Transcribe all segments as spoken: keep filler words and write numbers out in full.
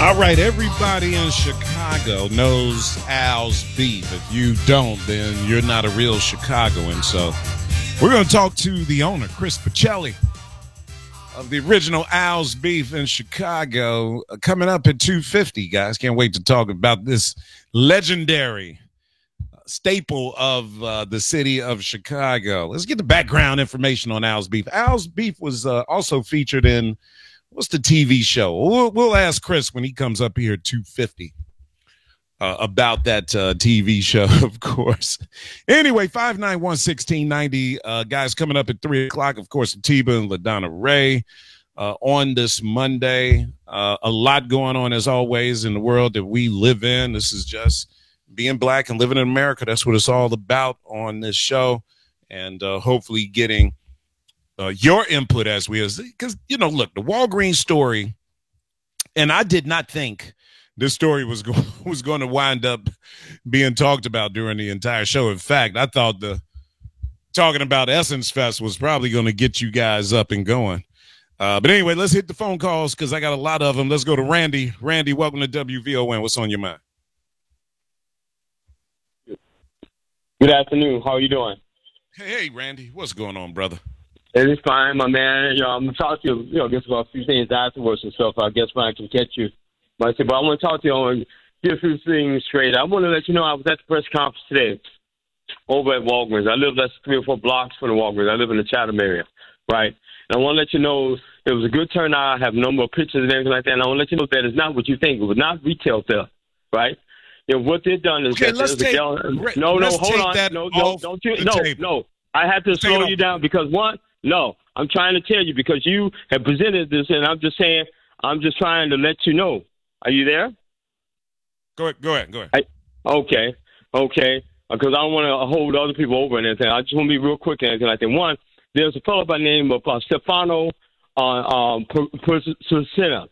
All right, everybody in Chicago knows Al's Beef. If you don't, then you're not a real Chicagoan. So we're going to talk to the owner, Chris Pacelli, of the original Al's Beef in Chicago, uh, coming up at two fifty, guys. Can't wait to talk about this legendary staple of uh, the city of Chicago. Let's get the background information on Al's Beef. Al's Beef was uh, also featured in, what's the T V show? We'll, we'll ask Chris when he comes up here at two fifty uh, about that uh, T V show, of course. Anyway, five nine one, one six nine zero. Uh, guys, coming up at three o'clock, of course, Atiba and LaDonna Ray uh, on this Monday. Uh, a lot going on, as always, in the world that we live in. This is just being black and living in America. That's what it's all about on this show. And uh, hopefully getting Uh, your input as we is because, you know, look, the Walgreens story, and I did not think this story was going was going to wind up being talked about during the entire show. In fact, I thought the talking about Essence Fest was probably going to get you guys up and going. Uh, but anyway, let's hit the phone calls because I got a lot of them. Let's go to Randy. Randy, welcome to W V O N. What's on your mind? Good afternoon. How are you doing? Hey, hey, Randy. What's going on, brother? It is fine, my man. You know, I'm gonna talk to you. You know, I guess about a few things afterwards and stuff. I guess when I can catch you, but I said, but I want to talk to you on get a few things straight. I want to let you know I was at the press conference today over at Walgreens. I live less than three or four blocks from the Walgreens. I live in the Chatham area, right? And I want to let you know it was a good turnout. I have a number of pictures and everything like that. And I want to let you know that it's not what you think. It was not retail theft, right? You know, what they've done is okay, that let's there's take, a gal- re- no, no, let's hold take on, that no, no, don't you, no, table. no. I have to Say slow you down because one. No, I'm trying to tell you because you have presented this, and I'm just saying, I'm just trying to let you know. Are you there? Go ahead. Go ahead. Go ahead. I, okay, okay. Because I don't want to hold other people over and everything. I just want to be real quick and everything like that. One, there's a fellow by the name of uh, Stefano uh, um, Persina.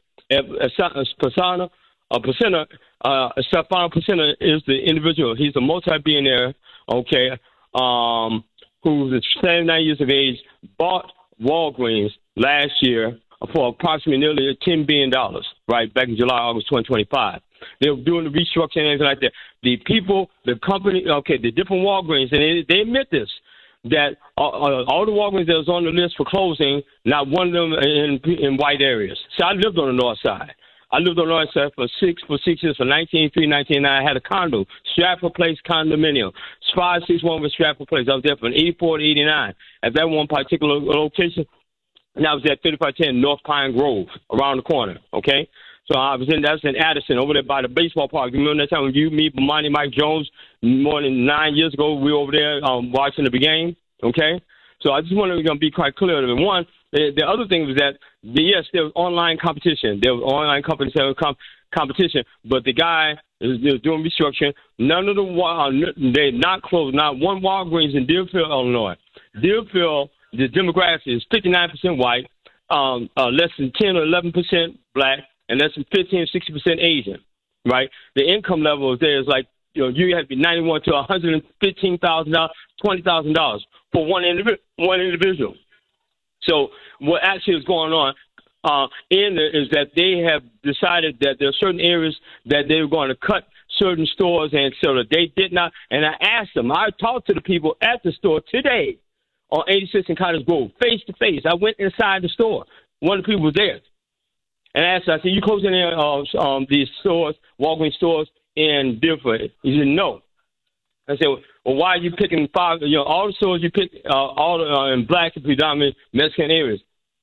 Persina, uh, Persina, uh, Stefano Persina is the individual. He's a multi-billionaire, okay, um, who's seventy-nine years of age, bought Walgreens last year for approximately nearly ten billion dollars, right, back in July, August twenty twenty-five. They were doing the restructuring and everything like that. The people, the company, okay, the different Walgreens, and they, they admit this, that uh, uh, all the Walgreens that was on the list for closing, not one of them in, in white areas. So I lived on the north side. I lived on the north side for six for six years, from nineteen eighty-three, nineteen ninety-nine. I had a condo, Stratford Place condominium, five six one with Stratford Place. I was there from eighty-four to eighty-nine. At that one particular location, and I was at thirty-five ten North Pine Grove, around the corner, okay? So I was in, that's in Addison, over there by the baseball park. You remember that time when you, me, Monty, Mike Jones, more than nine years ago, we were over there um, watching the game, okay? So I just wanted to be quite clear. One, the, the other thing was that, the, yes, there was online competition. There was online competition, comp, competition, but the guy is, is doing restructuring. None of the, uh, they're not closed. Not one Walgreens in Deerfield, Illinois. Deerfield, the demographic is fifty-nine percent white, um, uh, less than ten or eleven percent black, and less than fifteen or sixty percent Asian, right? The income level there is like, you know, you have to be ninety-one to one hundred fifteen thousand dollars, twenty thousand dollars for one, indiv- one individual. So what actually is going on uh, in there is that they have decided that there are certain areas that they were going to cut certain stores, and so that they did not. And I asked them, I talked to the people at the store today on eighty-six and Cottage Grove, face to face. I went inside the store. One of the people was there. And I asked, I said, you closing in uh, um, these stores, Walgreens stores in Deerfield? He said, no. I said, well, why are you picking five, you know, all the stores you pick, uh, all the, uh, in black and predominant Mexican areas,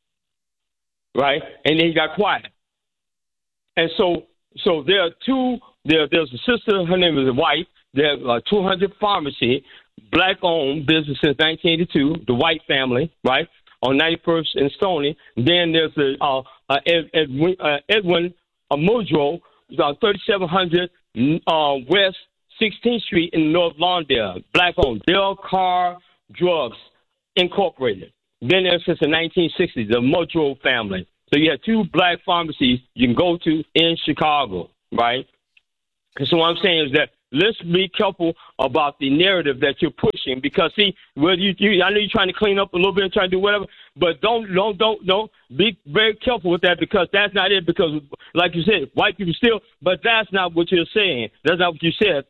right? And then he got quiet. And so so there are two, there, there's a sister, her name is a wife, there are uh, two hundred Pharmacy, black-owned business since nineteen eighty-two, the White family, right, on ninety-first and Stony. Then there's a, uh, uh, Ed, Ed, uh, Edwin uh, Mudrow, uh, thirty-seven hundred uh, West sixteenth Street in North Lawndale, black-owned, Del Carr Drugs Incorporated. Been there since the nineteen sixties, the Mudrow family. So you have two black pharmacies you can go to in Chicago, right? And so what I'm saying is that let's be careful about the narrative that you're pushing, because see, well, you, you I know you're trying to clean up a little bit and try to do whatever, but don't don't don't don't be very careful with that, because that's not it. Because like you said, white people still, but that's not what you're saying. That's not what you said.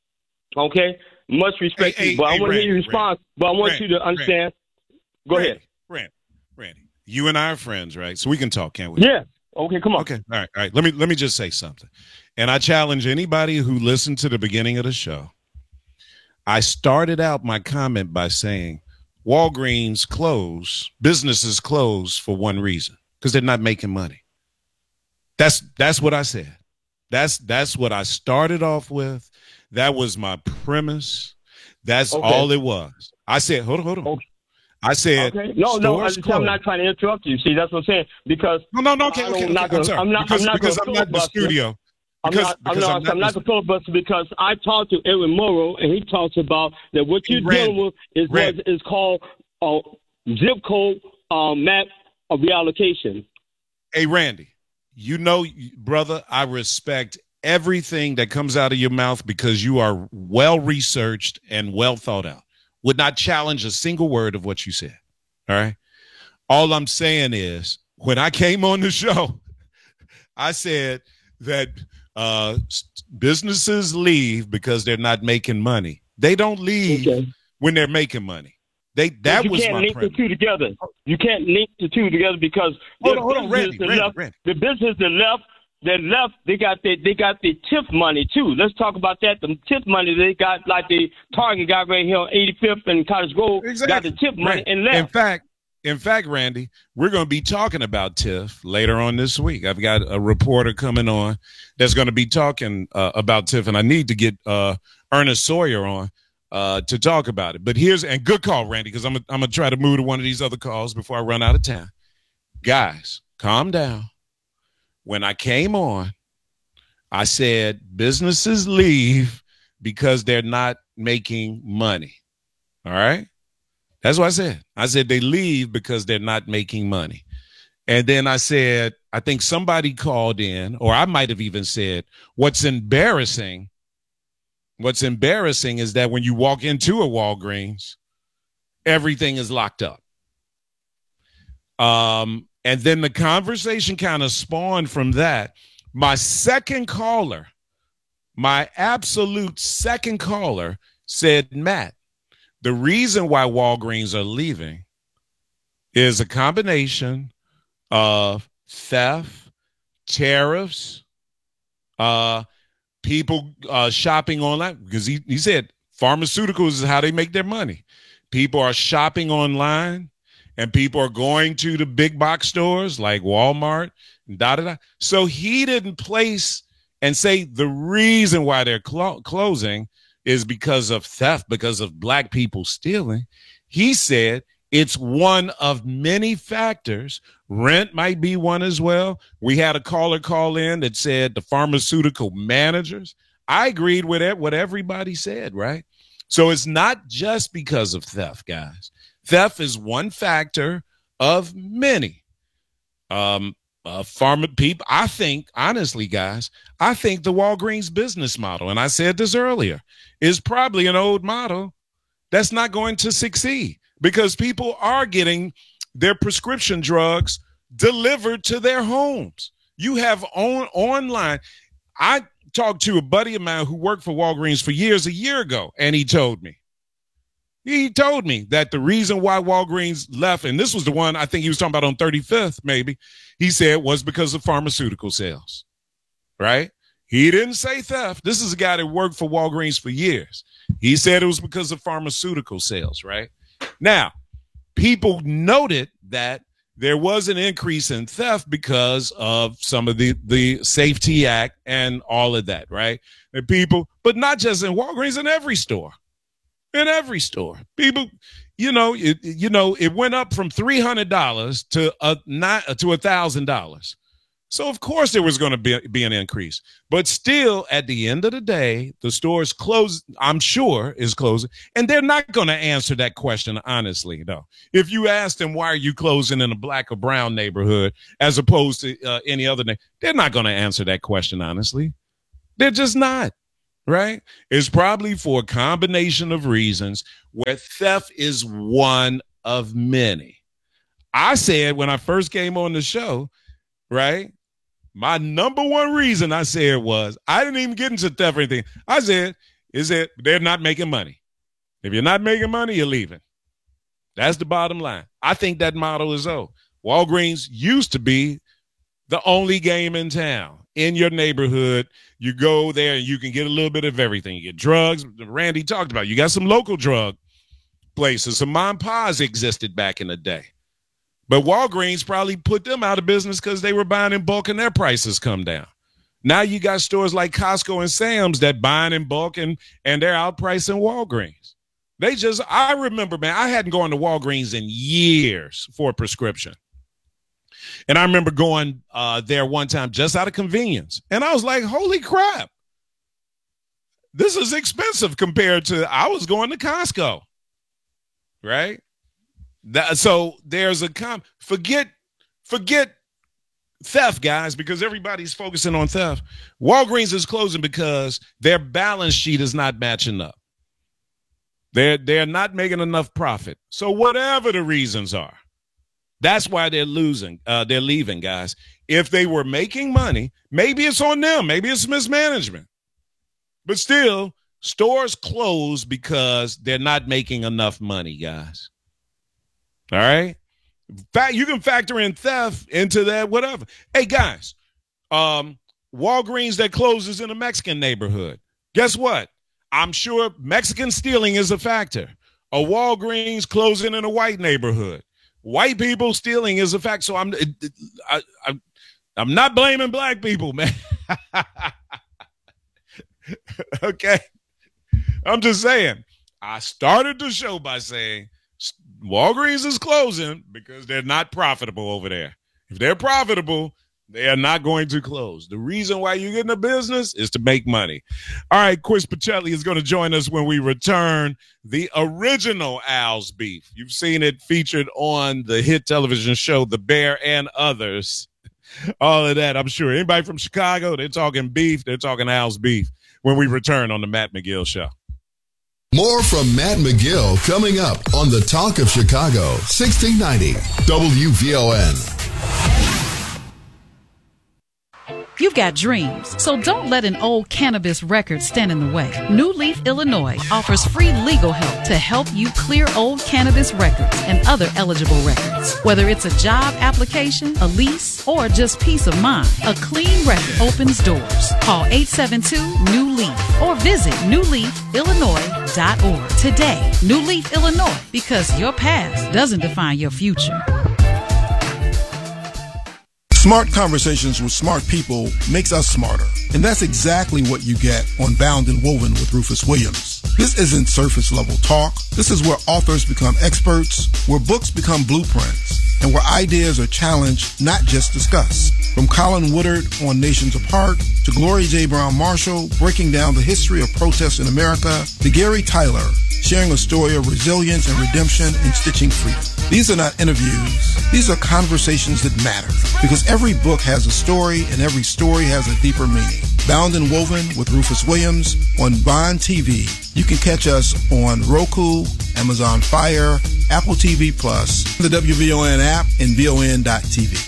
Okay, much respect hey, to you, but hey, I want to hear your Randy, response. Randy, but I want Randy, you to understand. Randy, Go Randy, ahead, Randy, Randy. You and I are friends, right? So we can talk, can't we? Yeah. Okay, come on. Okay. All right. All right. Let me let me just say something. And I challenge anybody who listened to the beginning of the show. I started out my comment by saying Walgreens close, businesses close for one reason, because they're not making money. That's that's what I said. That's that's what I started off with. That was my premise. That's Okay. all it was. I said, hold on, hold on. Okay. I said, okay. No, no, I, stores I'm not closed. trying to interrupt you. See, that's what I'm saying. Because No, no, no. Okay, I okay, don't- okay. not I'm gonna- sorry. I'm not- because I'm not because gonna I'm not in the filibuster. studio. I'm Because, not, because I'm I'm not, I'm not the- the filibuster, because I talked to Aaron Morrow, and he talks about that what you're Randy, dealing with is Randy. what is called a zip code uh, map of reallocation. Hey, Randy, you know, brother, I respect everything that comes out of your mouth because you are well researched and well thought out. Would not challenge a single word of what you said. All right. All I'm saying is, when I came on the show, I said that uh, businesses leave because they're not making money. They don't leave Okay. when they're making money. They But that you was can't my link premise. the two together. You can't link the two together, because Hold the on, hold on, business Randy, that Randy, left, Randy. the business that left, that left, they got the they got the tip money too. Let's talk about that. The tip money they got, like the Target got right here on eighty-fifth and Cottage Grove, got the tip money Right. and left. In fact, in fact, Randy, we're going to be talking about TIFF later on this week. I've got a reporter coming on that's going to be talking uh, about TIFF, and I need to get uh, Ernest Sawyer on uh, to talk about it. But here's and good call, Randy, because I'm I'm gonna try to move to one of these other calls before I run out of time. Guys, calm down. When I came on, I said businesses leave because they're not making money. All right. That's what I said. I said they leave because they're not making money. And then I said, I think somebody called in, or I might have even said, what's embarrassing, what's embarrassing is that when you walk into a Walgreens, everything is locked up. Um, and then the conversation kind of spawned from that. My second caller, my absolute second caller said, Matt, the reason why Walgreens are leaving is a combination of theft, tariffs, uh, people uh, shopping online. Because he, he said pharmaceuticals is how they make their money. People are shopping online, and people are going to the big box stores like Walmart, and da da da. So he didn't place and say the reason why they're clo- closing is because of theft, because of black people stealing. He said it's one of many factors. Rent might be one as well. We had a caller call in that said the pharmaceutical managers. I agreed with it, what everybody said, right? So it's not just because of theft, guys. Theft is one factor of many. Um, uh, pharma people, I think, honestly, guys, I think the Walgreens business model, and I said this earlier, is probably an old model that's not going to succeed because people are getting their prescription drugs delivered to their homes. You have on online. I talked to a buddy of mine who worked for Walgreens for years a year ago, and he told me, he told me that the reason why Walgreens left, and this was the one I think he was talking about on thirty-fifth, maybe, he said was because of pharmaceutical sales, right? He didn't say theft. This is a guy that worked for Walgreens for years. He said it was because of pharmaceutical sales, right? Now, people noted that there was an increase in theft because of some of the, the Safety Act and all of that, right? And people, but not just in Walgreens, in every store. In every store, people, you know, it, you know, it went up from three hundred dollars to a not to a thousand dollars. So of course there was going to be be an increase, but still, at the end of the day, the stores close. I'm sure is closing, and they're not going to answer that question honestly. Though, if you ask them why are you closing in a black or brown neighborhood as opposed to uh, any other name, they're not going to answer that question honestly. They're just not. right? It's probably for a combination of reasons where theft is one of many. I said when I first came on the show, right, my number one reason I said was, I didn't even get into theft or anything. I said, is that they're not making money. If you're not making money, you're leaving. That's the bottom line. I think that model is old. Walgreens used to be the only game in town. In your neighborhood, you go there and you can get a little bit of everything. You get drugs. Randy talked about it. You got some local drug places. Some mom and pa's existed back in the day. But Walgreens probably put them out of business because they were buying in bulk and their prices come down. Now you got stores like Costco and Sam's that buying in bulk and, and they're outpricing Walgreens. They just, I remember, man, I hadn't gone to Walgreens in years for a prescription. And I remember going uh, there one time just out of convenience. And I was like, holy crap. This is expensive compared to, I was going to Costco. Right? That, so there's a, com- forget, forget theft, guys, because everybody's focusing on theft. Walgreens is closing because their balance sheet is not matching up. They're, they're not making enough profit. So whatever the reasons are, that's why they're losing. Uh, they're leaving, guys. If they were making money, maybe it's on them. Maybe it's mismanagement. But still, stores close because they're not making enough money, guys. All right? Fact, you can factor in theft into that, whatever. Hey, guys, um, Walgreens that closes in a Mexican neighborhood. Guess what? I'm sure Mexican stealing is a factor. A Walgreens closing in a white neighborhood. White people stealing is a fact. So I'm, I, I, I'm not blaming black people, man. Okay. I'm just saying. I started the show by saying Walgreens is closing because they're not profitable over there. If they're profitable, they are not going to close. The reason why you get in the business is to make money. All right, Chris Pacelli is going to join us when we return. The original Al's Beef. You've seen it featured on the hit television show The Bear and Others. All of that, I'm sure. Anybody from Chicago, they're talking beef. They're talking Al's Beef when we return on the Matt McGill Show. More from Matt McGill coming up on the Talk of Chicago, sixteen ninety W V O N. You've got dreams, so don't let an old cannabis record stand in the way. New Leaf, Illinois offers free legal help to help you clear old cannabis records and other eligible records. Whether it's a job application, a lease, or just peace of mind, a clean record opens doors. Call eight seven two, N E W LEAF or visit new leaf illinois dot org today. New Leaf, Illinois, because your past doesn't define your future. Smart conversations with smart people makes us smarter. And that's exactly what you get on Bound and Woven with Rufus Williams. This isn't surface level talk. This is where authors become experts, where books become blueprints, and where ideas are challenged, not just discussed. From Colin Woodard on Nations Apart, to Gloria J. Brown Marshall breaking down the history of protests in America, to Gary Tyler sharing a story of resilience and redemption and stitching freedom. These are not interviews. These are conversations that matter, because every book has a story and every story has a deeper meaning. Bound and Woven with Rufus Williams on Bond T V. You can catch us on Roku, Amazon Fire, Apple T V Plus, the W V O N app, and V O N dot T V.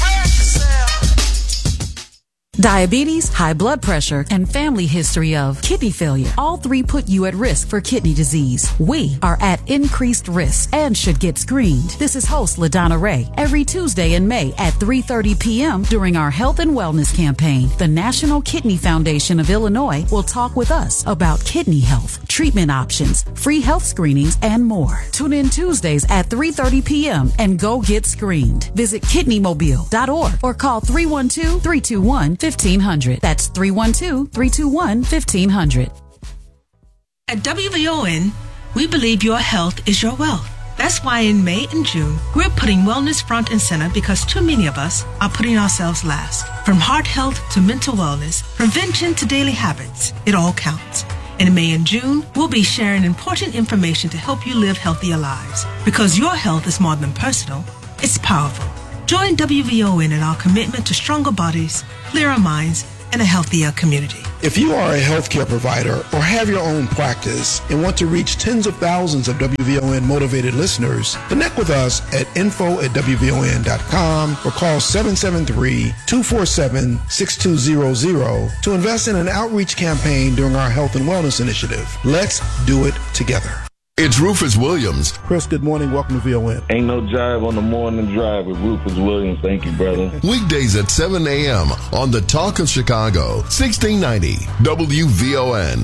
Diabetes, high blood pressure, and family history of kidney failure. All three put you at risk for kidney disease. We are at increased risk and should get screened. This is host LaDonna Ray. Every Tuesday in May at three thirty p.m. during our health and wellness campaign, the National Kidney Foundation of Illinois will talk with us about kidney health, treatment options, free health screenings, and more. Tune in Tuesdays at three thirty p.m. and go get screened. Visit kidney mobile dot org or call three one two, three two one, fifteen hundred. That's three one two, three two one, fifteen hundred. At W V O N, we believe your health is your wealth. That's why in May and June, we're putting wellness front and center because too many of us are putting ourselves last. From heart health to mental wellness, prevention to daily habits, it all counts. In May and June, we'll be sharing important information to help you live healthier lives. Because your health is more than personal, it's powerful. Join W V O N in our commitment to stronger bodies, clearer minds, and a healthier community. If you are a healthcare provider or have your own practice and want to reach tens of thousands of W V O N motivated listeners, connect with us at info at W V O N dot com or call seven seven three, two four seven, six two zero zero to invest in an outreach campaign during our health and wellness initiative. Let's do it together. It's Rufus Williams. Chris, good morning. Welcome to V O N. Ain't no jive on the morning drive with Rufus Williams. Thank you, brother. Weekdays at seven a.m. on the Talk of Chicago, sixteen ninety W V O N.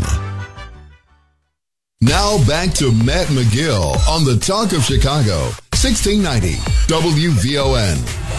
Now back to Matt McGill on the Talk of Chicago, sixteen ninety W V O N.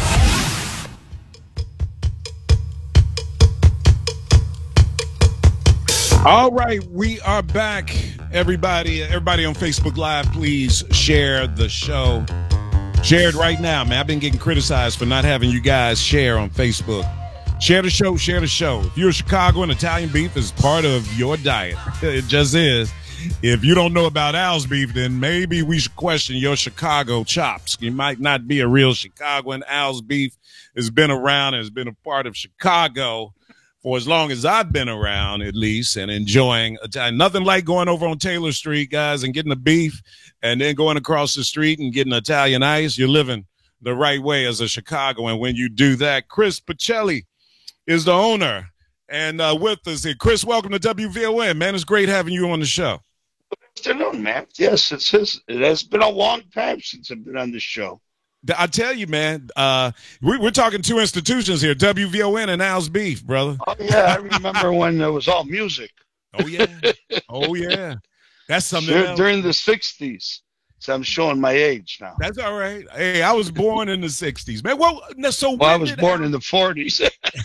All right, we are back. Everybody, everybody on Facebook Live, please share the show. Share it right now, man. I've been getting criticized for not having you guys share on Facebook. Share the show, share the show. If you're Chicagoan, Italian beef is part of your diet. It just is. If you don't know about Al's beef, then maybe we should question your Chicago chops. You might not be a real Chicagoan. Al's beef has been around and has been a part of Chicago for as long as I've been around, at least, and enjoying Italian. Nothing like going over on Taylor Street, guys, and getting a beef and then going across the street and getting Italian ice. You're living the right way as a Chicagoan when you do that. Chris Pacelli is the owner and uh, with us here. Chris, welcome to W V O N, man. It's great having you on the show. Good afternoon, man. Yes, it's his, it has been a long time since I've been on this show. I tell you, man, uh, we, we're talking two institutions here, W V O N and Al's Beef, brother. Oh, yeah, I remember when it was all music. Oh, yeah. Oh, yeah. That's something Dur- else. During the sixties. So I'm showing my age now. That's all right. Hey, I was born in the sixties, man. Well, so well I was born Al- in the forties.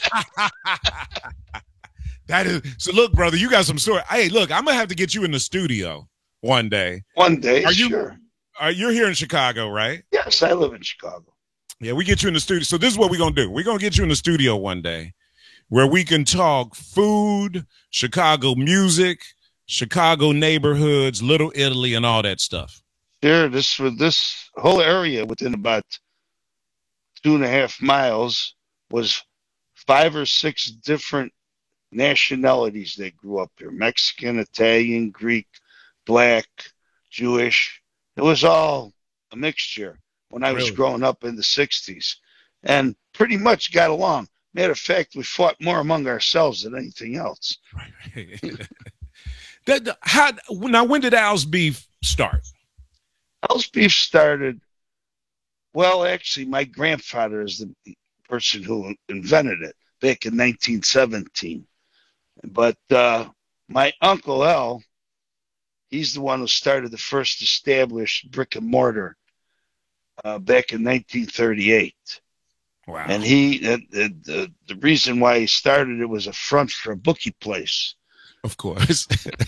That is so. Look, brother, you got some story. Hey, look, I'm gonna have to get you in the studio one day. One day, are you, sure. Are you're here in Chicago, right? Yes, I live in Chicago. Yeah, we get you in the studio. So this is what we're gonna do. We're gonna get you in the studio one day, where we can talk food, Chicago music, Chicago neighborhoods, Little Italy, and all that stuff. Sure. This for this whole area within about two and a half miles was five or six different nationalities that grew up here: Mexican, Italian, Greek, Black, Jewish. It was all a mixture when I was Really? growing up in the sixties, and pretty much got along. Matter of fact, we fought more among ourselves than anything else. that, how, now, when did Al's Beef start? Al's Beef started, well, actually, my grandfather is the person who invented it back in nineteen seventeen. But uh, my Uncle Al, he's the one who started the first established brick and mortar uh, back in nineteen thirty-eight. Wow. And he, the, the, the reason why he started it was a front for a bookie place. Of course.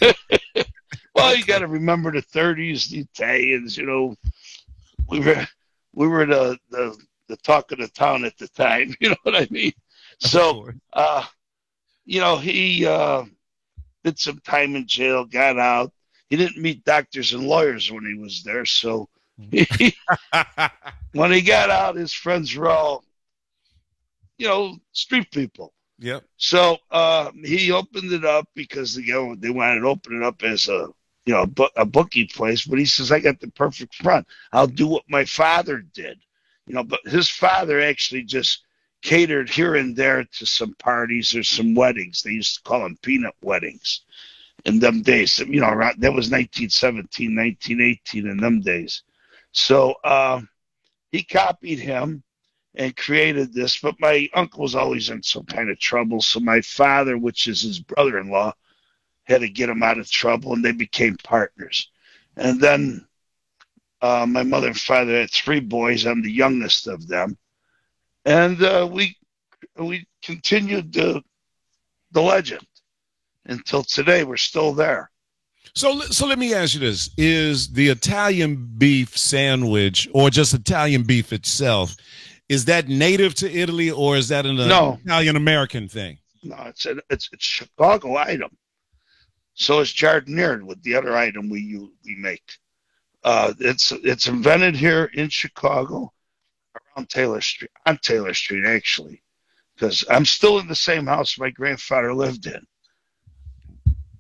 Well, you got to remember the thirties, the Italians, you know, we were, we were the, the, the talk of the town at the time. You know what I mean? So, uh, you know, he uh, did some time in jail, got out. He didn't meet doctors and lawyers when he was there. So he, when he got out, his friends were all, you know, street people. Yep. So uh, he opened it up because they, you know, they wanted to open it up as a, you know, a bookie place. But he says, I got the perfect front. I'll do what my father did. You know, but his father actually just catered here and there to some parties or some weddings. They used to call them peanut weddings in them days. You know, around, that was nineteen seventeen, nineteen eighteen in them days. So uh, he copied him and created this, but my uncle was always in some kind of trouble. So my father, which is his brother-in-law, had to get him out of trouble, and they became partners. And then uh, my mother and father had three boys. I'm the youngest of them. And uh, we we continued the, the legend until today. We're still there. So, so let me ask you this. Is the Italian beef sandwich, or just Italian beef itself, is that native to Italy, or is that an no. Italian-American thing? No, it's a it's it's a Chicago item. So it's jardiniered with the other item we you, we make. Uh, it's it's invented here in Chicago, around Taylor Street, on Taylor Street actually, because I'm still in the same house my grandfather lived in.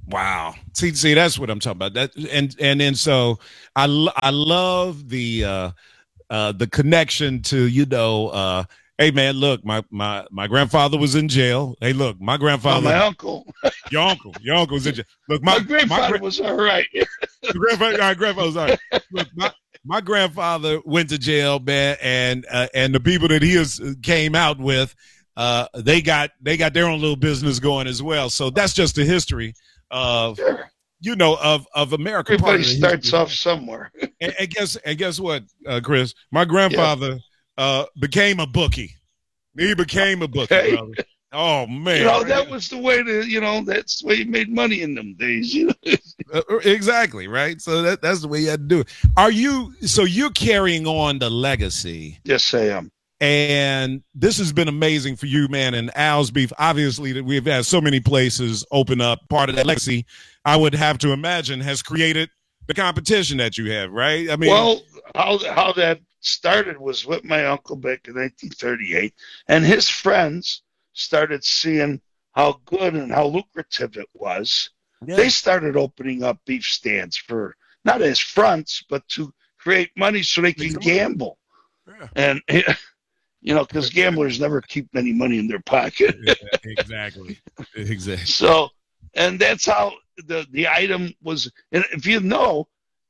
Wow. See, see, that's what I'm talking about. That and and then so I lo- I love the uh, uh, the connection to you know. Uh, hey man, look, my my my grandfather was in jail. Hey, look, my grandfather, oh, my uncle, your uncle, your uncle was in jail. Look, my, my grandfather my gra- was all right. grandfather, my grandfather was all right. Look, my, my grandfather went to jail, man, and uh, and the people that he has, came out with, uh, they got they got their own little business going as well. So that's just the history of Sure. you know of of America. Everybody Part of the starts history. off somewhere. And, and guess and guess what, uh, Chris? My grandfather uh, became a bookie. He became a bookie, Okay. brother. Oh man, You know, that was the way to, you know, that's the way you made money in them days, you know. Uh, exactly right. So that that's the way you had to do it. Are you? So you're carrying on the legacy. Yes, I am. And this has been amazing for you, man. And Al's Beef, obviously, that we've had so many places open up. Part of that legacy, I would have to imagine, has created the competition that you have, right? I mean, Well, how how that started was with my uncle back in nineteen thirty-eight, and his friends started seeing how good and how lucrative it was. yeah. They started opening up beef stands for not as fronts, but to create money so they can gamble. Yeah. And you know, because gamblers never keep any money in their pocket. Yeah, exactly, exactly. So, and that's how the the item was. And if you know,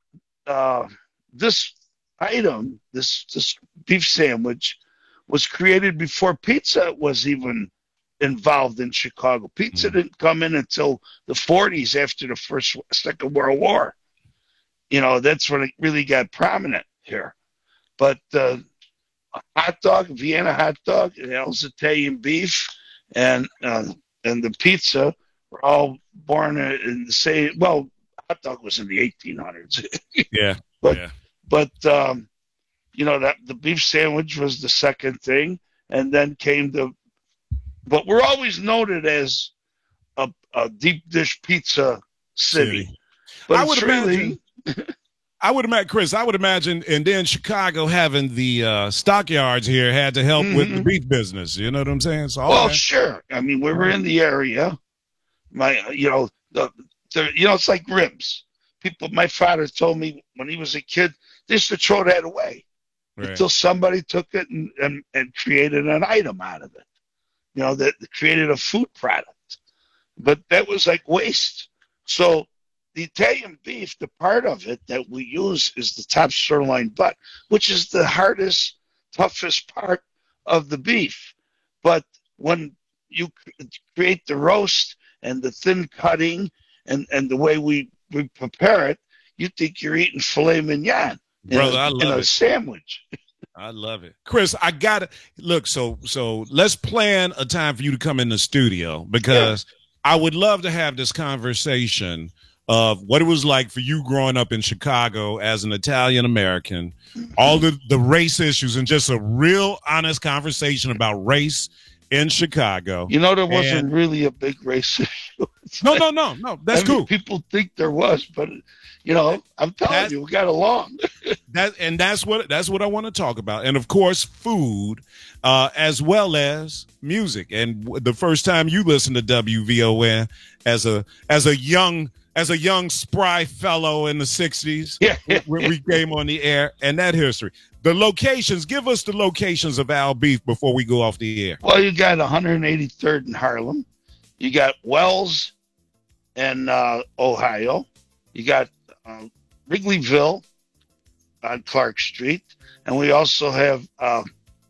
uh, this item, this this beef sandwich, was created before pizza was even involved in Chicago. Pizza Mm. didn't come in until the forties, after the first Second World War. You know, that's when it really got prominent here. But uh, hot dog, Vienna hot dog, and Al's Italian beef, and uh, and the pizza were all born in the same. Well, hot dog was in the eighteen hundreds. Yeah, But yeah. but um, you know, that the beef sandwich was the second thing, and then came the. But we're always noted as a, a deep dish pizza city. City. But I it's would really, imagine. I would imagine, Chris. I would imagine, and then Chicago having the uh, stockyards here had to help with the Mhm. beef business. You know what I'm saying? So, all well, that- sure. I mean, we were in the area. My, you know, the, the you know, it's like ribs. People, my father told me when he was a kid, they used to throw that away right. until somebody took it and, and, and created an item out of it. You know, that created a food product. But that was like waste. So the Italian beef, the part of it that we use is the top sirloin butt, which is the hardest, toughest part of the beef. But when you create the roast and the thin cutting and, and the way we, we prepare it, you think you're eating filet mignon in Brother, a, I in love a it. sandwich. I love it. Chris, I gotta look, so so let's plan a time for you to come in the studio, because I would love to have this conversation of what it was like for you growing up in Chicago as an Italian American, all the, the race issues, and just a real honest conversation about race in Chicago. You know, there wasn't And- really a big race issue. No, no, no, no. That's I mean, cool. People think there was, but you know, I'm telling That- you, we got along. That and that's what that's what I want to talk about, and of course, food, uh, as well as music. And w- the first time you listened to W V O N as a as a young as a young spry fellow in the sixties, Yeah. when we came on the air, and that history, the locations. Give us the locations of Al Beef before we go off the air. Well, you got one eighty-third in Harlem. You got Wells in uh, Ohio. You got uh, Wrigleyville on Clark Street. And we also have uh,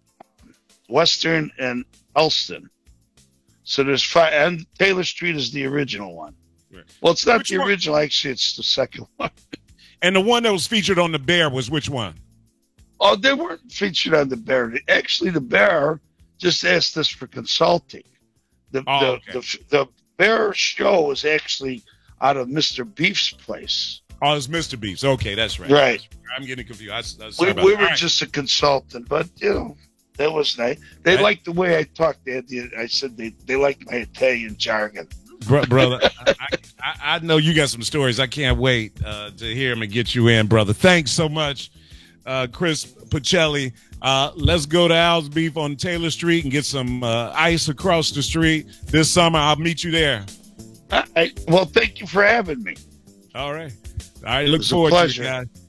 Western and Elston. So there's five. And Taylor Street is the original one. Right. Well, it's not Which the one? original. Actually, it's the second one. And the one that was featured on the Bear was which one? Oh, they weren't featured on the Bear. Actually, the Bear just asked us for consulting. The Oh, the, okay. the the Bear show was actually out of Mister Beef's place. Oh, it's Mister Beef's. Okay, that's right. Right. I'm getting confused. I, I, sorry We, about we that. were All right. just a consultant, but you know that was nice. They Right. liked the way I talked. They had the, I said they they liked my Italian jargon. Bro- brother, I, I, I know you got some stories. I can't wait uh, to hear them and get you in, brother. Thanks so much, uh, Chris Pacelli. Uh, let's go to Al's Beef on Taylor Street and get some uh, ice across the street this summer. I'll meet you there. All right. Well, thank you for having me. All right. All right. Look It's a forward to it, pleasure. guys.